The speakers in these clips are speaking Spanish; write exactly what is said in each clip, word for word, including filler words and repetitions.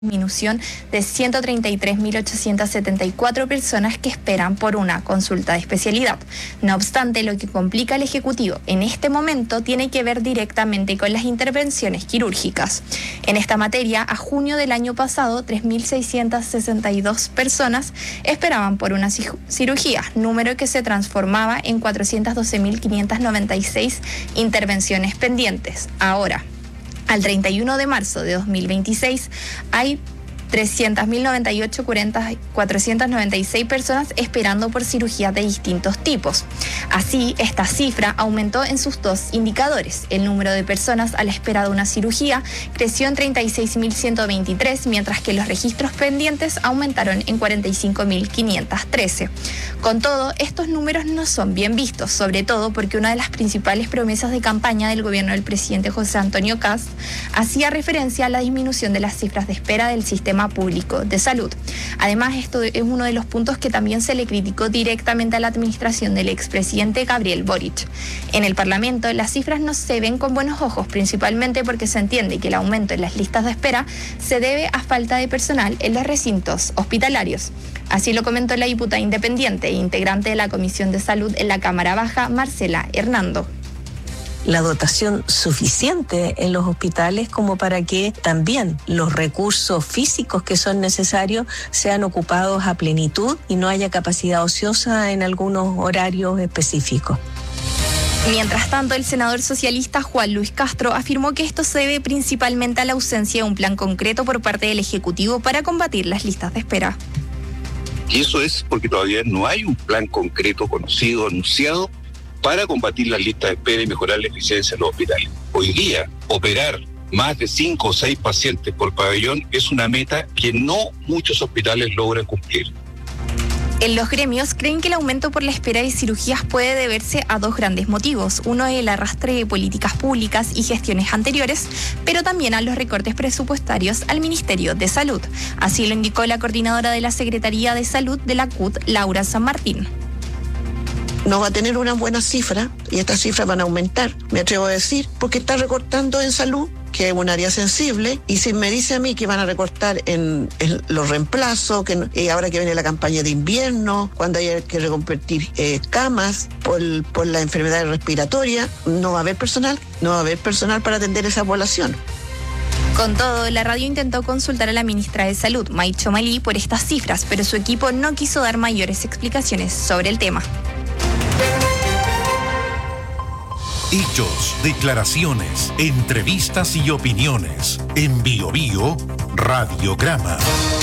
disminución de ciento treinta y tres mil ochocientas setenta y cuatro personas que esperan por una consulta de especialidad. No obstante, lo que complica al Ejecutivo en este momento tiene que ver directamente con las intervenciones quirúrgicas. En esta materia, a junio del año pasado, tres mil seiscientas sesenta y dos personas esperaban por una cirugía, número que se transformaba en cuatrocientas doce mil quinientas noventa y seis intervenciones pendientes. Ahora, al treinta y uno de marzo de dos mil veintiséis hay trescientas mil noventa y ocho, cuatrocientas noventa y seis personas esperando por cirugías de distintos tipos. Así, esta cifra aumentó en sus dos indicadores. El número de personas a la espera de una cirugía creció en treinta y seis mil ciento veintitrés, mientras que los registros pendientes aumentaron en cuarenta y cinco mil quinientos trece. Con todo, estos números no son bien vistos, sobre todo porque una de las principales promesas de campaña del gobierno del presidente José Antonio Kast hacía referencia a la disminución de las cifras de espera del sistema público de salud. Además, esto es uno de los puntos que también se le criticó directamente a la administración del expresidente Gabriel Boric. En el Parlamento, las cifras no se ven con buenos ojos, principalmente porque se entiende que el aumento en las listas de espera se debe a falta de personal en los recintos hospitalarios. Así lo comentó la diputada independiente e integrante de la Comisión de Salud en la Cámara Baja, Marcela Hernando. La dotación suficiente en los hospitales como para que también los recursos físicos que son necesarios sean ocupados a plenitud y no haya capacidad ociosa en algunos horarios específicos. Mientras tanto, el senador socialista Juan Luis Castro afirmó que esto se debe principalmente a la ausencia de un plan concreto por parte del Ejecutivo para combatir las listas de espera. Y eso es porque todavía no hay un plan concreto, conocido, anunciado, para combatir las listas de espera y mejorar la eficiencia de los hospitales. Hoy día, operar más de cinco o seis pacientes por pabellón es una meta que no muchos hospitales logran cumplir. En los gremios creen que el aumento por la espera de cirugías puede deberse a dos grandes motivos. Uno es el arrastre de políticas públicas y gestiones anteriores, pero también a los recortes presupuestarios al Ministerio de Salud. Así lo indicó la coordinadora de la Secretaría de Salud de la C U T, Laura San Martín. No va a tener una buena cifra y estas cifras van a aumentar, me atrevo a decir, porque está recortando en salud, que es un área sensible, y si me dice a mí que van a recortar en, en los reemplazos, que y ahora que viene la campaña de invierno, cuando hay que reconvertir eh, camas por, por la enfermedad respiratoria, no va a haber personal, no va a haber personal para atender esa población. Con todo, la radio intentó consultar a la ministra de Salud, May Chomali, por estas cifras, pero su equipo no quiso dar mayores explicaciones sobre el tema. Hechos, declaraciones, entrevistas y opiniones. En Bio Bio, Radiograma.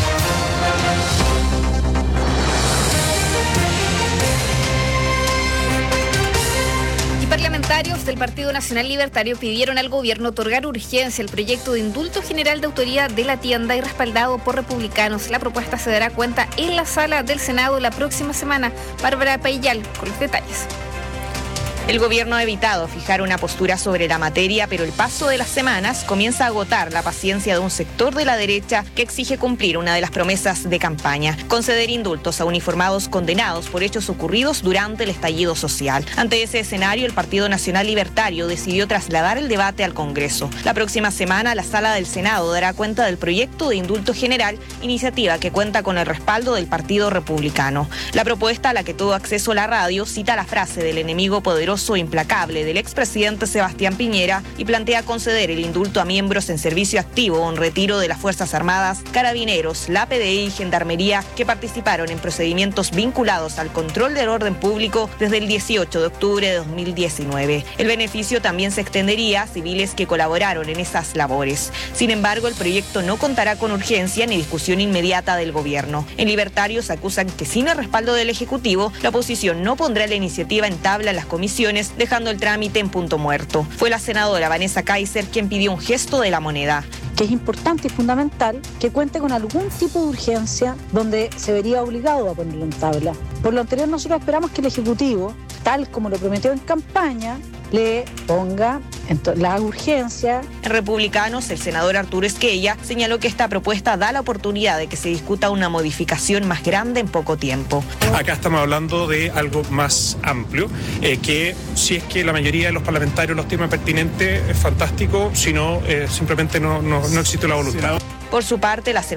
Parlamentarios del Partido Nacional Libertario pidieron al gobierno otorgar urgencia al proyecto de indulto general de autoría de la tienda y respaldado por republicanos. La propuesta se dará cuenta en la sala del Senado la próxima semana. Bárbara Payal con los detalles. El gobierno ha evitado fijar una postura sobre la materia, pero el paso de las semanas comienza a agotar la paciencia de un sector de la derecha que exige cumplir una de las promesas de campaña: conceder indultos a uniformados condenados por hechos ocurridos durante el estallido social. Ante ese escenario, el Partido Nacional Libertario decidió trasladar el debate al Congreso. La próxima semana, la Sala del Senado dará cuenta del proyecto de indulto general, iniciativa que cuenta con el respaldo del Partido Republicano. La propuesta, a la que tuvo acceso la radio, cita la frase del enemigo poderoso e implacable del expresidente Sebastián Piñera y plantea conceder el indulto a miembros en servicio activo o en retiro de las Fuerzas Armadas, Carabineros, la P D I y Gendarmería que participaron en procedimientos vinculados al control del orden público desde el dieciocho de octubre de dos mil diecinueve. El beneficio también se extendería a civiles que colaboraron en esas labores. Sin embargo, el proyecto no contará con urgencia ni discusión inmediata del gobierno. En Libertarios acusan que sin el respaldo del Ejecutivo, la oposición no pondrá la iniciativa en tabla en las comisiones, dejando el trámite en punto muerto. Fue la senadora Vanessa Kaiser quien pidió un gesto de la moneda. Que es importante y fundamental que cuente con algún tipo de urgencia donde se vería obligado a ponerlo en tabla. Por lo anterior, nosotros esperamos que el Ejecutivo, tal como lo prometió en campaña, le ponga la urgencia. En Republicanos, el senador Arturo Esquella señaló que esta propuesta da la oportunidad de que se discuta una modificación más grande en poco tiempo. Acá estamos hablando de algo más amplio, eh, que si es que la mayoría de los parlamentarios los estiman pertinente, es fantástico, si no, eh, simplemente no, no, no existe la voluntad. Por su parte, la